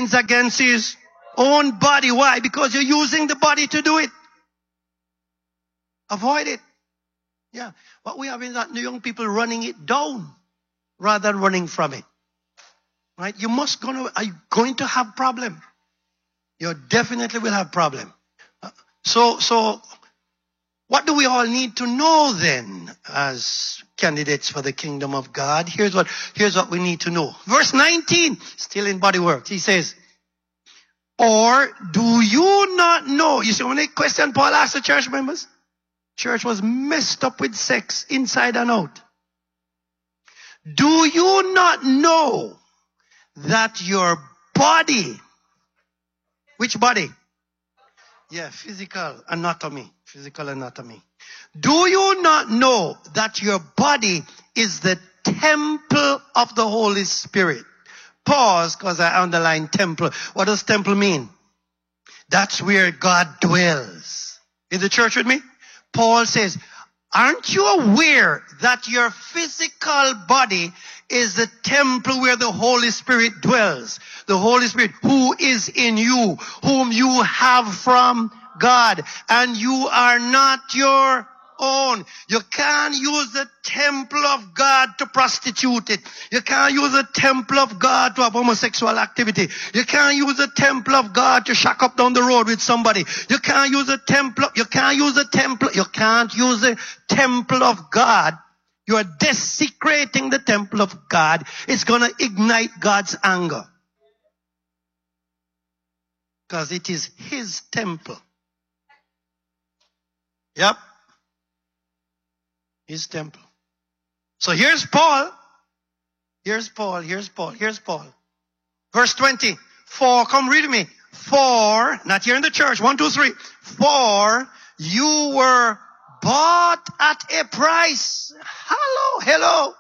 sins against his own body. Why? Because you're using the body to do it. Avoid it. Yeah. What we have is that young people running it down rather than running from it. Right? Are you going to have problem? You definitely will have problem. So what do we all need to know then as candidates for the kingdom of God? Here's what we need to know. Verse 19, still in body work. He says, or do you not know? You see, when they question Paul asked the church members, church was messed up with sex inside and out. Do you not know that your body, which body? Yeah, physical anatomy. Do you not know that your body is the temple of the Holy Spirit? Pause, because I underline temple. What does temple mean? That's where God dwells. Is the church with me? Paul says, aren't you aware that your physical body is the temple where the Holy Spirit dwells? The Holy Spirit who is in you, whom you have from God, and you are not your own. You can't use the temple of God to prostitute it. You can't use the temple of God to have homosexual activity. You can't use the temple of God to shack up down the road with somebody. You can't use the temple of God. You are desecrating the temple of God. It's going to ignite God's anger. Because it is his temple. Yep. His temple. So here's Paul. Verse 20. For, come read me. For, not here in the church. 1, 2, 3. For you were bought at a price. Hello.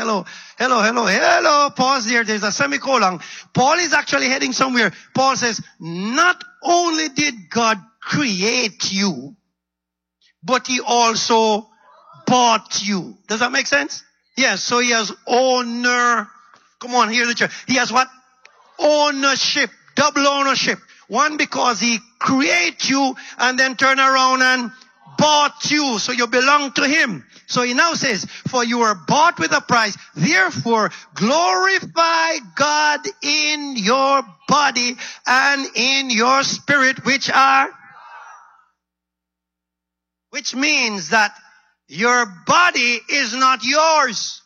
Pause there. There's a semicolon. Paul is actually heading somewhere. Paul says, not only did God create you, but he also bought you. Does that make sense? Yes. So he has owner. Come on, hear the church. He has what? Ownership. Double ownership. One, because he created you and then turn around and bought you. So you belong to him. So he now says, for you were bought with a price. Therefore, glorify God in your body and in your spirit, which means that your body is not yours.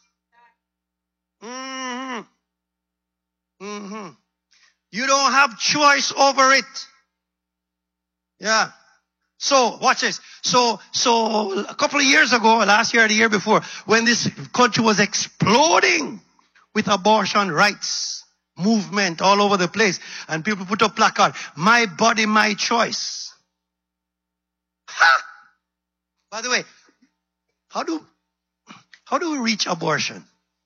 You don't have choice over it. Yeah. So, watch this. So a couple of years ago, last year or the year before, when this country was exploding with abortion rights movement all over the place, and people put up placard, my body, my choice. Ha! By the way, how do we reach abortion?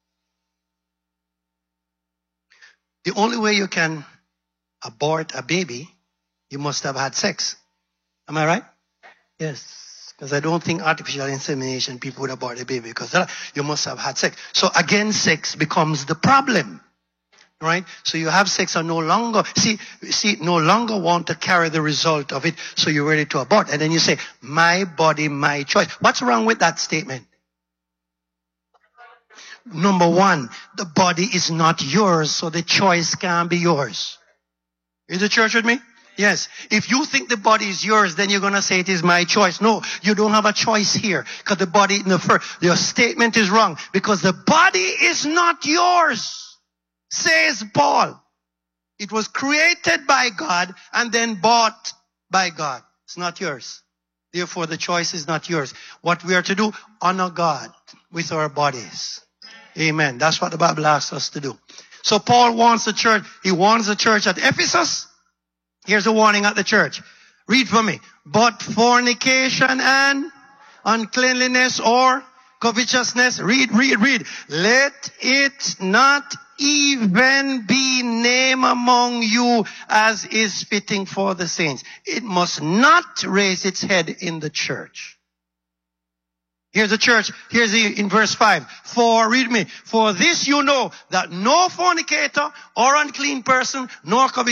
The only way you can abort a baby, you must have had sex. Am I right? Yes. Because I don't think artificial insemination people would abort a baby because you must have had sex. So again, sex becomes the problem. Right? So you have sex and no longer want to carry the result of it, so you're ready to abort. And then you say, my body, my choice. What's wrong with that statement? Number one, the body is not yours, so the choice can't be yours. Is the church with me? Yes. If you think the body is yours, then you're going to say it is my choice. No, you don't have a choice here. Because the body, your statement is wrong. Because the body is not yours. Says Paul. It was created by God and then bought by God. It's not yours. Therefore, the choice is not yours. What we are to do, honor God with our bodies. Amen. That's what the Bible asks us to do. So Paul warns the church. He warns the church at Ephesus. Here's a warning at the church. Read for me. But fornication and uncleanliness or covetousness. Read. Let it not even be named among you as is fitting for the saints. It must not raise its head in the church. Here's the church. In verse 5. Read me. For this you know that no fornicator or unclean person nor covetous